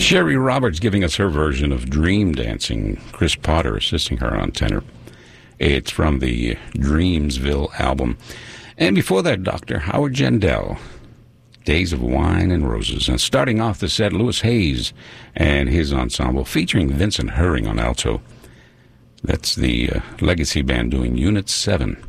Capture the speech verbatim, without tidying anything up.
Sherry Roberts giving us her version of Dream Dancing. Chris Potter assisting her on tenor. It's from the Dreamsville album. And before that, Doctor Howard Jandell, Days of Wine and Roses. And starting off the set, Louis Hayes and his ensemble, featuring Vincent Herring on alto. That's the uh, Legacy Band doing Unit seven.